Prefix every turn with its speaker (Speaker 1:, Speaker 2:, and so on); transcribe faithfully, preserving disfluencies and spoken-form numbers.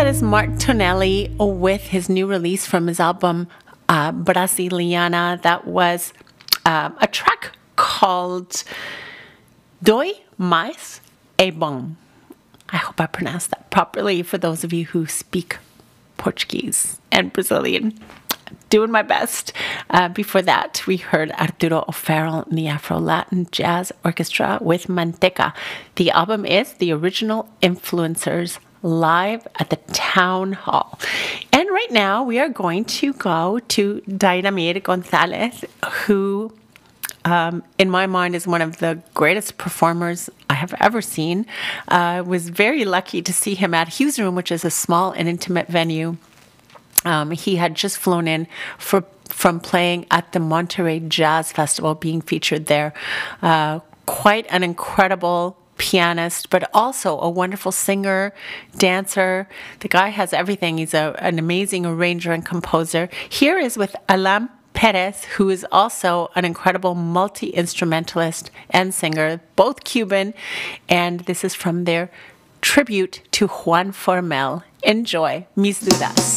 Speaker 1: is Martinelli with his new release from his album uh, Brasiliana. That was uh, a track called Doi Mais é Bom. I hope I pronounced that properly for those of you who speak Portuguese and Brazilian. Doing my best. Uh, before that, we heard Arturo O'Farrell and the Afro-Latin Jazz Orchestra with Manteca. The album is The Original Influencers live at the Town Hall. And right now, we are going to go to Daidamir Gonzalez, who, um, in my mind, is one of the greatest performers I have ever seen. I uh, was very lucky to see him at Hughes Room, which is a small and intimate venue. Um, he had just flown in for from playing at the Monterey Jazz Festival, being featured there. Uh, quite an incredible pianist, but also a wonderful singer, dancer. The guy has everything. He's a, an amazing arranger and composer. Here is with Alam Perez, who is also an incredible multi-instrumentalist and singer, both Cuban, and this is from their tribute to Juan Formel. Enjoy Mis Dudas.